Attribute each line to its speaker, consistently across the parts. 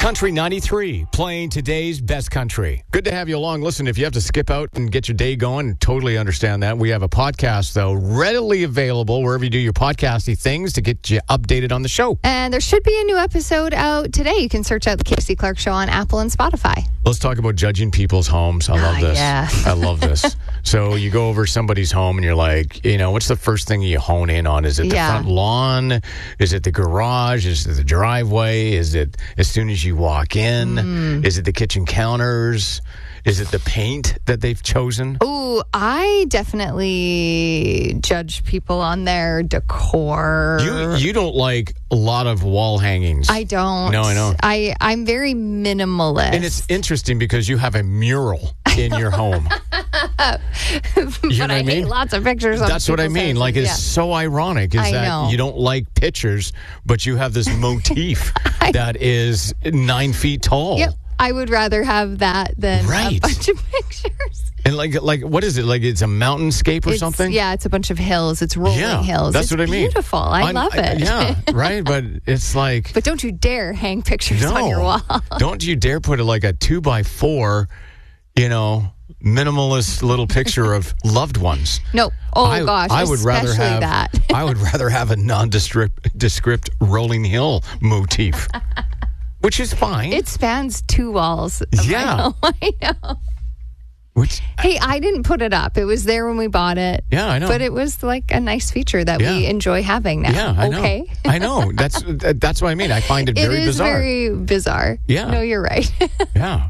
Speaker 1: Country 93, playing today's best country. Good to have you along. Listen, if you have to skip out and get your day going, totally understand that. We have a podcast, though, readily available wherever you do your podcasty things to get you updated on the show.
Speaker 2: And there should be a new episode out today. You can search out the Casey Clark Show on Apple and Spotify.
Speaker 1: Let's talk about judging people's homes. I love this.
Speaker 2: Yeah.
Speaker 1: I love this. So you go over somebody's home and you're like, what's the first thing you hone in on? Is it the front lawn? Is it the garage? Is it the driveway? Is it as soon as you walk in? Is it the kitchen counters? Is it the paint that they've chosen?
Speaker 2: Ooh, I definitely judge people on their decor.
Speaker 1: You don't like a lot of wall hangings.
Speaker 2: I don't.
Speaker 1: No, I know.
Speaker 2: I'm very minimalist.
Speaker 1: And it's interesting because you have a mural in your home.
Speaker 2: You know what I mean? Hate lots of pictures.
Speaker 1: That's what I mean. Like, it's so ironic is that you don't like pictures, but you have this motif that is 9 feet tall.
Speaker 2: Yep. I would rather have that than a bunch of pictures.
Speaker 1: And like, what is it? Like, it's a mountainscape or something?
Speaker 2: Yeah, it's a bunch of hills. It's rolling hills.
Speaker 1: That's what I mean.
Speaker 2: It's beautiful. I love it.
Speaker 1: Yeah, right? But it's like...
Speaker 2: But don't you dare hang pictures on your wall.
Speaker 1: Don't you dare put like a 2x4, minimalist little picture of loved ones.
Speaker 2: No. Oh, gosh.
Speaker 1: I would rather have
Speaker 2: that.
Speaker 1: I would rather have a nondescript rolling hill motif. Which is fine.
Speaker 2: It spans 2 walls.
Speaker 1: Yeah.
Speaker 2: I know. Hey, I didn't put it up. It was there when we bought it.
Speaker 1: Yeah, I know.
Speaker 2: But it was like a nice feature that we enjoy having now.
Speaker 1: Yeah, I know.
Speaker 2: Okay.
Speaker 1: I know. That's what I mean. I find it very bizarre.
Speaker 2: It is very bizarre.
Speaker 1: Yeah.
Speaker 2: No, you're right.
Speaker 1: Yeah.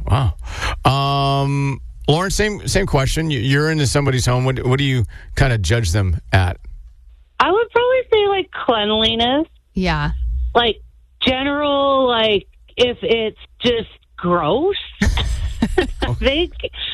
Speaker 1: Wow. Lauren, same question. You're into somebody's home. What do you kind of judge them at?
Speaker 3: I would probably say like cleanliness.
Speaker 2: Yeah.
Speaker 3: Like general, like if it's just gross. I think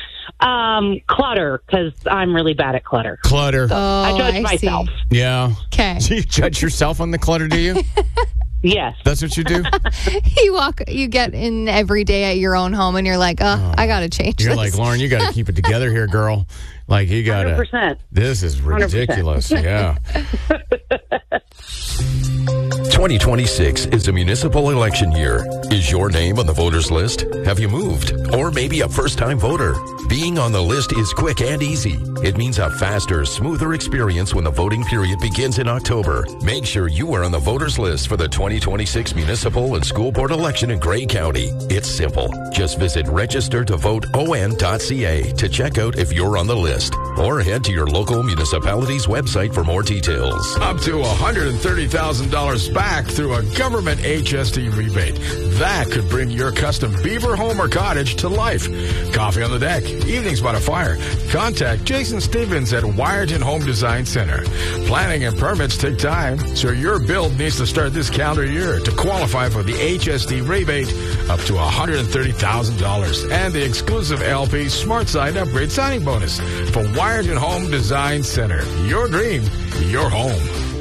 Speaker 3: clutter, because I'm really bad at clutter.
Speaker 1: Clutter.
Speaker 2: Oh,
Speaker 3: I judge myself.
Speaker 2: See.
Speaker 1: Yeah.
Speaker 2: Okay.
Speaker 1: Do you judge yourself on the clutter, do you?
Speaker 3: Yes.
Speaker 1: That's what you do?
Speaker 2: You get in every day at your own home and you're like, I got to change
Speaker 1: You're
Speaker 2: this.
Speaker 1: like, Lauren, you got to keep it together here, girl. Like, you got to.
Speaker 3: 100%.
Speaker 1: This is ridiculous.
Speaker 3: 100%.
Speaker 1: Yeah.
Speaker 4: 2026 is a municipal election year. Is your name on the voters list? Have you moved? Or maybe a first-time voter? Being on the list is quick and easy. It means a faster, smoother experience when the voting period begins in October. Make sure you are on the voters list for the 2026 municipal and school board election in Grey County. It's simple. Just visit registertovoteon.ca to check out if you're on the list. Or head to your local municipality's website for more details.
Speaker 5: Up to $130,000 back through a government HST rebate. That could bring your custom beaver home or cottage to life. Coffee on the deck, evenings by the fire. Contact Jason Stevens at Wiarton Home Design Center. Planning and permits take time, so your build needs to start this calendar year to qualify for the HST rebate up to $130,000 and the exclusive LP Smart Side Upgrade Signing Bonus for Wiarton Home Design Center. Your dream, your home.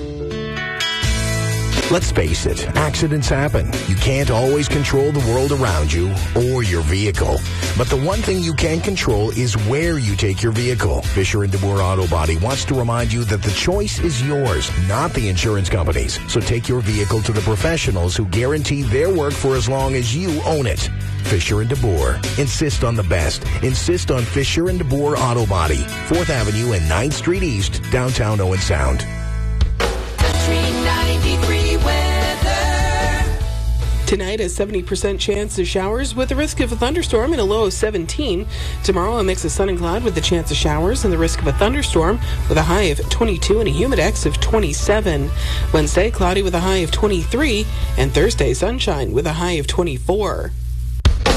Speaker 6: Let's face it, accidents happen. You can't always control the world around you or your vehicle. But the one thing you can control is where you take your vehicle. Fisher & DeBoer Auto Body wants to remind you that the choice is yours, not the insurance company's. So take your vehicle to the professionals who guarantee their work for as long as you own it. Fisher & DeBoer. Insist on the best. Insist on Fisher & DeBoer Auto Body. 4th Avenue and 9th Street East, downtown Owen Sound.
Speaker 7: Tonight, a 70% chance of showers with a risk of a thunderstorm and a low of 17. Tomorrow, a mix of sun and cloud with a chance of showers and the risk of a thunderstorm with a high of 22 and a humidex of 27. Wednesday, cloudy with a high of 23. And Thursday, sunshine with a high of 24.